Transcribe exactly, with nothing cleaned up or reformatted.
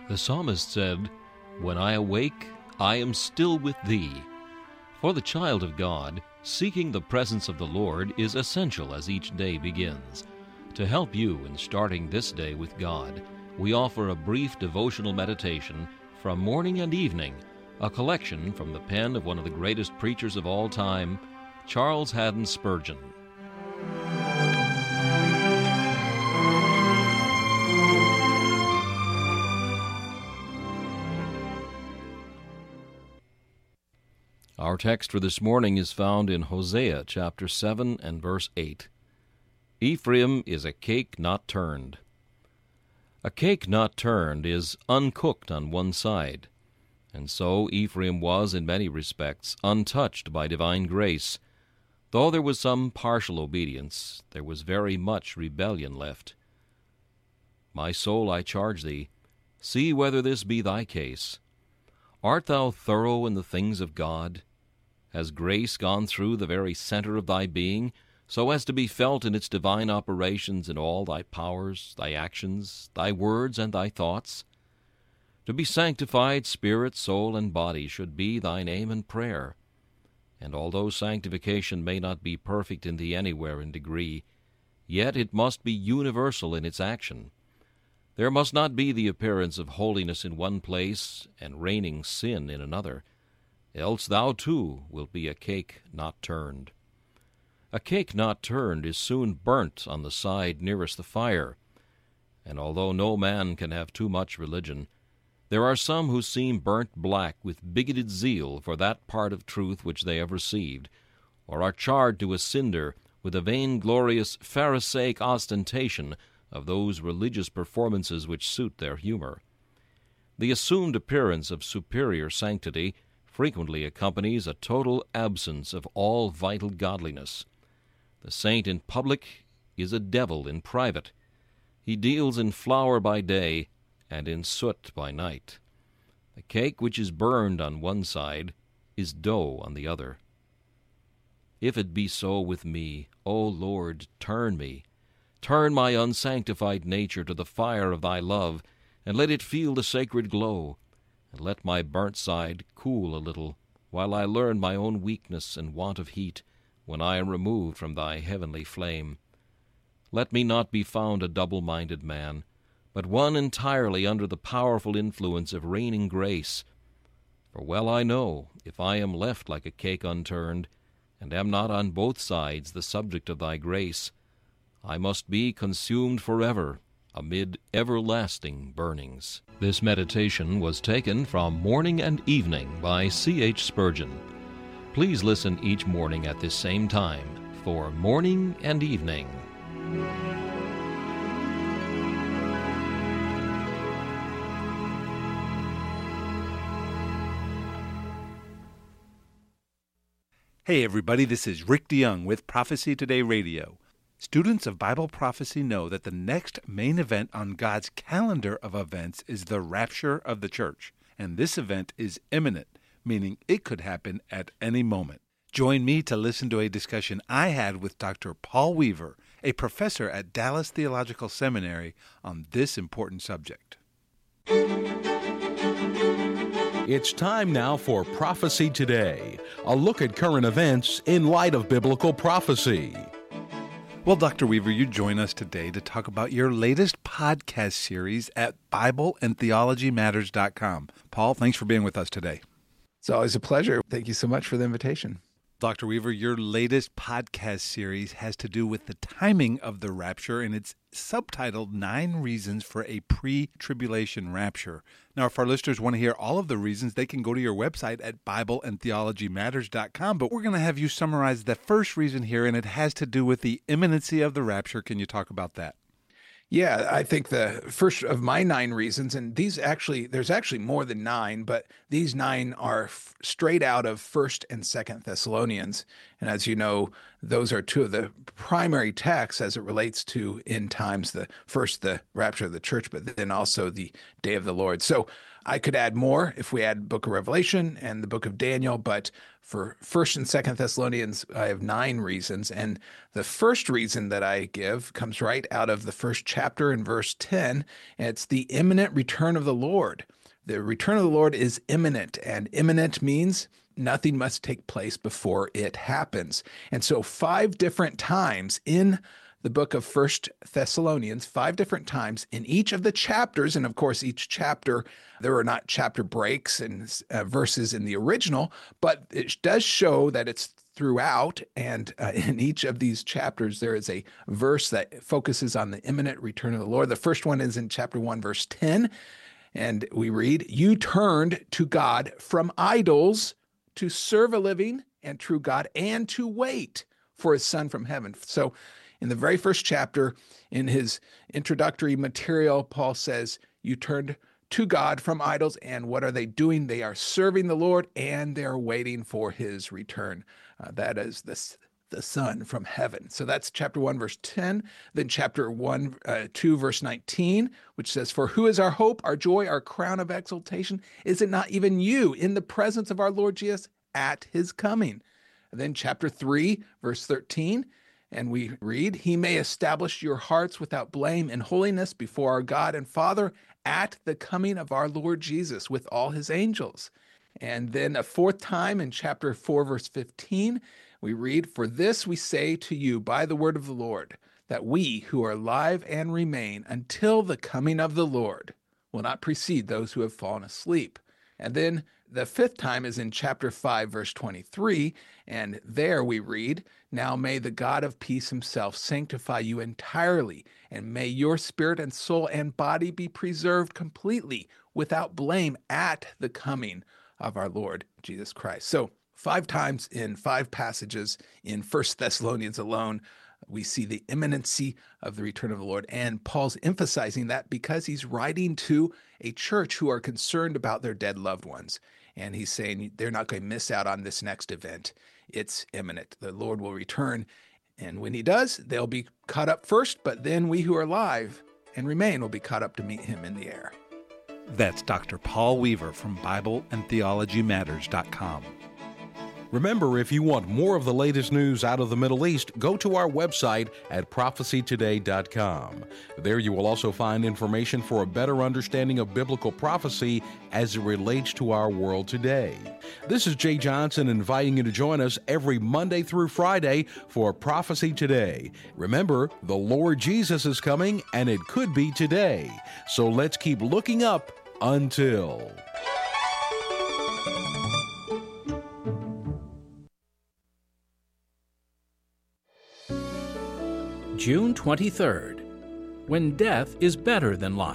The psalmist said, "When I awake, I am still with thee." For the child of God, seeking the presence of the Lord is essential as each day begins. To help you in starting this day with God, we offer a brief devotional meditation from morning and evening, a collection from the pen of one of the greatest preachers of all time, Charles Haddon Spurgeon. Our text for this morning is found in Hosea chapter seven and verse eight. Ephraim is a cake not turned. A cake not turned is uncooked on one side, and so Ephraim was in many respects untouched by divine grace. Though there was some partial obedience, there was very much rebellion left. My soul, I charge thee, see whether this be thy case. Art thou thorough in the things of God? Has grace gone through the very center of thy being, so as to be felt in its divine operations in all thy powers, thy actions, thy words, and thy thoughts? To be sanctified, spirit, soul, and body should be thine aim and prayer. And although sanctification may not be perfect in thee anywhere in degree, yet it must be universal in its action. There must not be the appearance of holiness in one place and reigning sin in another, else thou too wilt be a cake not turned. A cake not turned is soon burnt on the side nearest the fire, and although no man can have too much religion, there are some who seem burnt black with bigoted zeal for that part of truth which they have received, or are charred to a cinder with a vainglorious Pharisaic ostentation of those religious performances which suit their humor. The assumed appearance of superior sanctity frequently accompanies a total absence of all vital godliness. The saint in public is a devil in private. He deals in flour by day and in soot by night. The cake which is burned on one side is dough on the other. If it be so with me, O Lord, turn me. Turn my unsanctified nature to the fire of thy love, and let it feel the sacred glow, and let my burnt side cool a little, while I learn my own weakness and want of heat, when I am removed from thy heavenly flame. Let me not be found a double-minded man, but one entirely under the powerful influence of reigning grace. For well I know, if I am left like a cake unturned, and am not on both sides the subject of thy grace, I must be consumed forever amid everlasting burnings. This meditation was taken from Morning and Evening by C H Spurgeon. Please listen each morning at this same time for Morning and Evening. Hey everybody, this is Rick DeYoung with Prophecy Today Radio. Students of Bible prophecy know that the next main event on God's calendar of events is the rapture of the church, and this event is imminent, meaning it could happen at any moment. Join me to listen to a discussion I had with Doctor Paul Weaver, a professor at Dallas Theological Seminary, on this important subject. It's time now for Prophecy Today, a look at current events in light of biblical prophecy. Well, Doctor Weaver, you join us today to talk about your latest podcast series at Bible and Theology Matters dot com. Paul, thanks for being with us today. It's always a pleasure. Thank you so much for the invitation. Doctor Weaver, your latest podcast series has to do with the timing of the rapture, and it's subtitled Nine Reasons for a Pre-Tribulation Rapture. Now, if our listeners want to hear all of the reasons, they can go to your website at Bible and Theology Matters dot com, but we're going to have you summarize the first reason here, and it has to do with the imminency of the rapture. Can you talk about that? Yeah, I think the first of my nine reasons, and these actually, there's actually more than nine, but these nine are f- straight out of First and Second Thessalonians. And as you know, those are two of the primary texts as it relates to end times, the first, the rapture of the church, but then also the day of the Lord. So I could add more if we add book of Revelation and the book of Daniel, but for First and Second Thessalonians, I have nine reasons. And the first reason that I give comes right out of the first chapter in verse ten, and it's the imminent return of the Lord. The return of the Lord is imminent, and imminent means nothing must take place before it happens. And so five different times in the book of First Thessalonians, five different times in each of the chapters, and of course each chapter, there are not chapter breaks and uh, verses in the original, but it does show that it's throughout, and uh, in each of these chapters there is a verse that focuses on the imminent return of the Lord. The first one is in chapter one, verse ten, and we read, "You turned to God from idols to serve a living and true God, and to wait for his Son from heaven." So in the very first chapter, in his introductory material, Paul says, you turned to God from idols, and what are they doing? They are serving the Lord, and they're waiting for his return. Uh, that is the, the Son from heaven. So that's chapter one, verse ten. Then chapter one, uh, two, verse nineteen, which says, "For who is our hope, our joy, our crown of exaltation? Is it not even you in the presence of our Lord Jesus at his coming?" And then chapter three, verse thirteen, and we read, "He may establish your hearts without blame in holiness before our God and Father at the coming of our Lord Jesus with all his angels." And then a fourth time in chapter four, verse fifteen, we read, "For this we say to you by the word of the Lord, that we who are alive and remain until the coming of the Lord will not precede those who have fallen asleep." And then the fifth time is in chapter five, verse twenty-three, and there we read, "Now may the God of peace himself sanctify you entirely, and may your spirit and soul and body be preserved completely without blame at the coming of our Lord Jesus Christ." So five times in five passages in First Thessalonians alone, we see the imminency of the return of the Lord. And Paul's emphasizing that because he's writing to a church who are concerned about their dead loved ones. And he's saying they're not going to miss out on this next event. It's imminent. The Lord will return. And when he does, they'll be caught up first, but then we who are alive and remain will be caught up to meet him in the air. That's Doctor Paul Weaver from Bible and Theology Matters dot com. Remember, if you want more of the latest news out of the Middle East, go to our website at prophecy today dot com. There you will also find information for a better understanding of biblical prophecy as it relates to our world today. This is Jay Johnson inviting you to join us every Monday through Friday for Prophecy Today. Remember, the Lord Jesus is coming, and it could be today. So let's keep looking up until... June twenty-third, when death is better than life.